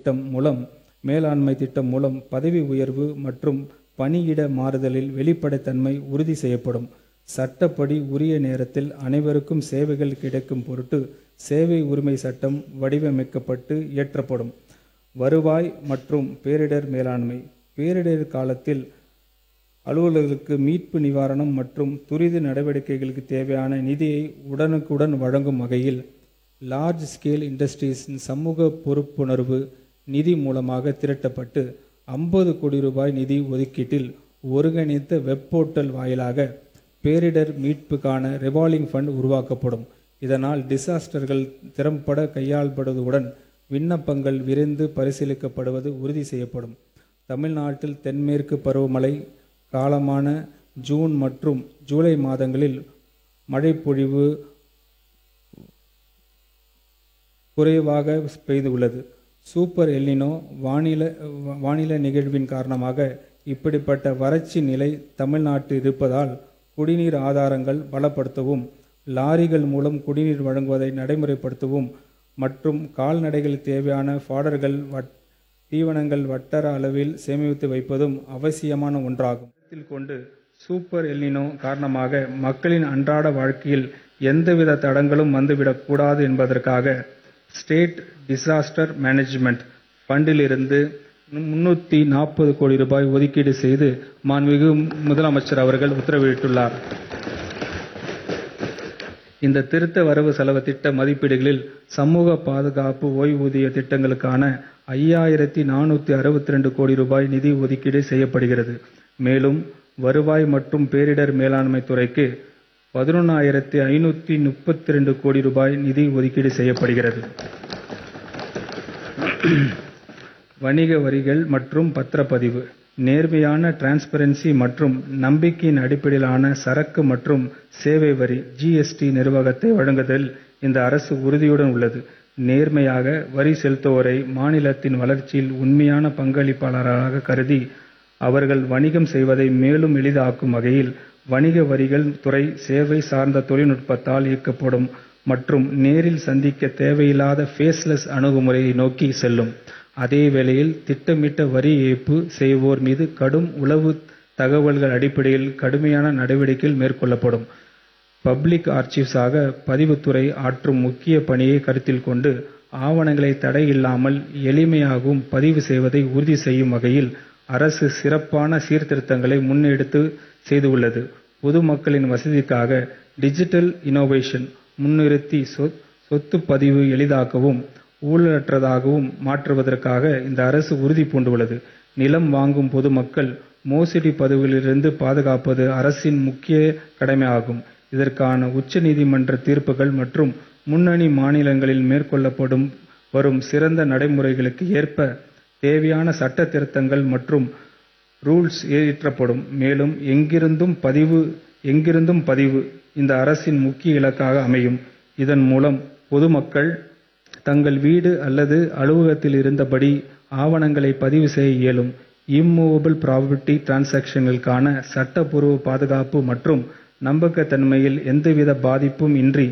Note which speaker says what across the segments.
Speaker 1: திட்டம் மூலம் பதவி உயர்வு மற்றும் பணியிட மாறுதலில் வெளிப்படைத்தன்மை உறுதி செய்யப்படும். சட்டப்படி உரிய நேரத்தில் அனைவருக்கும் சேவைகள் கிடைக்கும் பொருட்டு சேவை உரிமை சட்டம் வடிவமைக்கப்பட்டு இயற்றப்படும். வருவாய் மற்றும் பேரிடர் மேலாண்மை. பேரிடர் காலத்தில் அலுவலர்களுக்கு மீட்பு, நிவாரணம் மற்றும் துரித நடவடிக்கைகளுக்கு தேவையான நிதியை உடனுக்குடன் வழங்கும் வகையில் லார்ஜ் ஸ்கேல் இண்டஸ்ட்ரீஸின் சமூக பொறுப்புணர்வு நிதி மூலமாக திரட்டப்பட்டு 50 கோடி ரூபாய் நிதி ஒதுக்கீட்டில் ஒருங்கிணைந்த வெப் போர்ட்டல் வாயிலாக பேரிடர் மீட்புக்கான ரிவால்விங் ஃபண்ட் உருவாக்கப்படும். இதனால் டிசாஸ்டர்கள் திறம்பட கையாளப்படுவதுடன் விண்ணப்பங்கள் விரைந்து பரிசீலிக்கப்படுவது உறுதி செய்யப்படும். தமிழ்நாட்டில் தென்மேற்கு பருவமழை காலமான ஜூன் மற்றும் ஜூலை மாதங்களில் மழைப்பொழிவு குறைவாக பெய்துள்ளது. சூப்பர் எல்னினோ வானிலை நிகழ்வின் காரணமாக இப்படிப்பட்ட வறட்சி நிலை தமிழ்நாட்டில் இருப்பதால் குடிநீர் ஆதாரங்கள் பலப்படுத்தவும், லாரிகள் மூலம் குடிநீர் வழங்குவதை நடைமுறைப்படுத்தவும் மற்றும் கால்நடைகளுக்கு தேவையான ஃபாடர்கள், தீவனங்கள் வட்டார அளவில் சேமித்து வைப்பதும் அவசியமான ஒன்றாகும். கருத்தில் கொண்டு சூப்பர் எல்னினோ காரணமாக மக்களின் அன்றாட வாழ்க்கையில் எந்தவித தடங்களும் வந்துவிடக்கூடாது என்பதற்காக ஸ்டேட் டிசாஸ்டர் மேனேஜ்மெண்ட் ஃபண்டிலிருந்து 340 கோடி ரூபாய் ஒதுக்கீடு செய்து மாண்புமிகு முதலமைச்சர் அவர்கள் உத்தரவிட்டுள்ளார். இந்த திருத்த வரவு செலவு திட்ட மதிப்பீடுகளில் சமூக பாதுகாப்பு ஓய்வூதிய திட்டங்களுக்கான 5462 கோடி ரூபாய் நிதி ஒதுக்கீடு செய்யப்படுகிறது. மேலும் வருவாய் மற்றும் பேரிடர் மேலாண்மை துறைக்கு 11,532 கோடி ரூபாய் நிதி ஒதுக்கீடு செய்யப்படுகிறது. வணிக வரிகள் மற்றும் பத்திரப்பதிவு. நேர்மையான டிரான்ஸ்பரன்சி மற்றும் நம்பிக்கையின் அடிப்படையிலான சரக்கு மற்றும் சேவை வரி GST நிர்வாகத்தை வழங்குவதில் இந்த அரசு உறுதியுடன் உள்ளது. நேர்மையாக வரி செலுத்துவோரை மாநிலத்தின் வளர்ச்சியில் உண்மையான பங்களிப்பாளராக கருதி அவர்கள் வணிகம் செய்வதை மேலும் எளிதாக்கும் வகையில் வணிக வரிகள் துறை சேவை சார்ந்த தொழில்நுட்பத்தால் இயக்கப்படும் மற்றும் நேரில் சந்திக்க தேவையில்லாத ஃபேஸ்லெஸ் அணுகுமுறையை நோக்கி செல்லும். அதே வேளையில் திட்டமிட்ட வரி ஏய்ப்பு செய்வோர் மீது கடும் உளவு தகவல்கள் அடிப்படையில் கடுமையான நடவடிக்கைகள் மேற்கொள்ளப்படும். பப்ளிக் ஆர்ச்சிவ்ஸாக பதிவுத்துறை ஆற்றும் முக்கிய பணியை கருத்தில் கொண்டு ஆவணங்களை தடையில்லாமல் எளிமையாகவும் பதிவு செய்வதை உறுதி செய்யும் வகையில் அரசு சிறப்பான சீர்திருத்தங்களை முன்னெடுத்து செய்துள்ளது. பொதுமக்களின் வசதிக்காக டிஜிட்டல் இனோவேஷன் முன்னிறுத்தி சொத்து பதிவு எளிதாக்கவும் ஊழலற்றதாகவும் மாற்றுவதற்காக இந்த அரசு உறுதி பூண்டுள்ளது. நிலம் வாங்கும் பொதுமக்கள் மோசடி பதிவுகளிலிருந்து பாதுகாப்பது அரசின் முக்கிய கடமையாகும். இதற்கான உச்ச நீதிமன்ற தீர்ப்புகள் மற்றும் முன்னணி மாநிலங்களில் மேற்கொள்ளப்படும் வரும் சிறந்த நடைமுறைகளுக்கு ஏற்ப தேவையான சட்ட திருத்தங்கள் மற்றும் ரூல்ஸ் இயற்றப்படும். மேலும் எங்கிருந்தும் பதிவு இந்த அரசின் முக்கிய இலக்காக அமையும். இதன் மூலம் பொதுமக்கள் தங்கள் வீடு அல்லது அலுவலகத்தில் இருந்தபடி ஆவணங்களை பதிவு செய்ய இயலும். இம்மூவபிள் ப்ராப்பர்ட்டி டிரான்சாக்ஷன்களுக்கான சட்டப்பூர்வ பாதுகாப்பு மற்றும் நம்பகத்தன்மையில் எந்தவித பாதிப்பும் இன்றி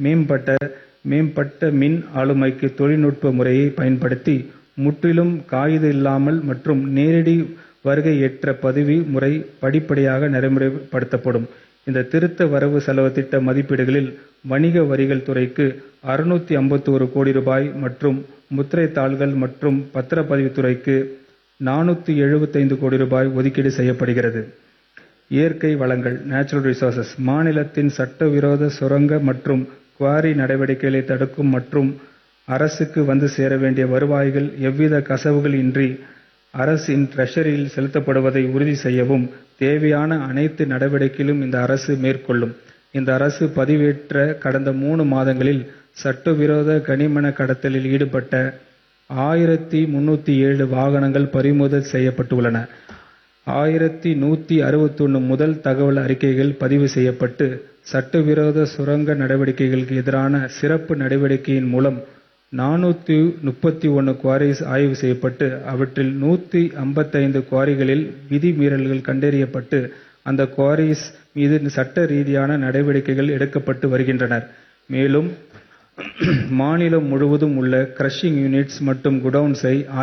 Speaker 1: மேம்பட்ட மின் ஆளுமைக்கு தொழில்நுட்ப முறையை பயன்படுத்தி முற்றிலும் காகித இல்லாமல் மற்றும் நேரடி வருகையற்ற பதிவு முறை படிப்படியாக நடைமுறைப்படுத்தப்படும். இந்த திருத்த வரவு செலவு திட்ட மதிப்பீடுகளில் வணிக வரிகள் துறைக்கு 651 கோடி ரூபாய் மற்றும் முத்திரை தாள்கள் மற்றும் பத்திரப்பதிவுத்துறைக்கு 475 கோடி ரூபாய் ஒதுக்கீடு செய்யப்படுகிறது. இயற்கை வளங்கள் நேச்சுரல் ரிசோர்சஸ். மாநிலத்தின் சட்டவிரோத சுரங்க மற்றும் குவாரி நடவடிக்கைகளை தடுக்கும் மற்றும் அரசுக்கு வந்து சேர வேண்டிய வருவாய்கள் எவ்வித கசவுகள் இன்றி அரசின் ட்ரெஷரியில் செலுத்தப்படுவதை உறுதி செய்யவும் தேவையான அனைத்து நடவடிக்கைகளும் இந்த அரசு மேற்கொள்ளும். இந்த அரசு பதிவேற்ற கடந்த 3 மாதங்களில் சட்டவிரோத கனிம கடத்தலில் ஈடுபட்ட 1307 வாகனங்கள் பறிமுதல் செய்யப்பட்டுள்ளன. 1161 முதல் தகவல் அறிக்கைகள் பதிவு செய்யப்பட்டு சட்டவிரோத சுரங்க நடவடிக்கைகளுக்கு எதிரான சிறப்பு நடவடிக்கையின் மூலம் 431 குவாரிஸ் ஆய்வு செய்யப்பட்டு அவற்றில் 155 குவாரிகளில் விதி மீறல்கள் கண்டறியப்பட்டு அந்த குவாரிஸ் மீது சட்ட ரீதியான நடவடிக்கைகள் எடுக்கப்பட்டு வருகின்றன. மேலும் மாநிலம் முழுவதும் உள்ள கிரஷிங் யூனிட்ஸ் மற்றும் குடவுன்ஸை